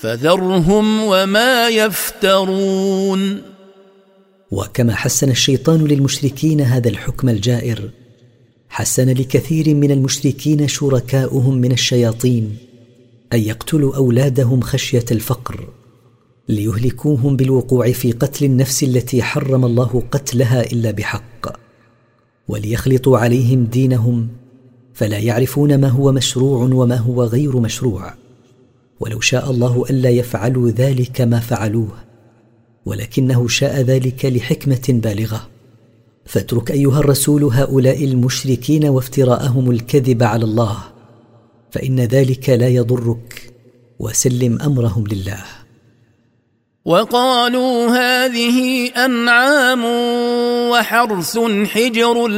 فذرهم وما يفترون. وكما حسن الشيطان للمشركين هذا الحكم الجائر، حسن لكثير من المشركين شركاؤهم من الشياطين أن يقتلوا أولادهم خشية الفقر، ليهلكوهم بالوقوع في قتل النفس التي حرم الله قتلها إلا بحق، وليخلطوا عليهم دينهم فلا يعرفون ما هو مشروع وما هو غير مشروع. ولو شاء الله ألا يفعلوا ذلك ما فعلوه، ولكنه شاء ذلك لحكمة بالغة. فاترك أيها الرسول هؤلاء المشركين وافتراءهم الكذب على الله، فإن ذلك لا يضرك، وسلم أمرهم لله. وقالوا هذه أنعام وحرث حجر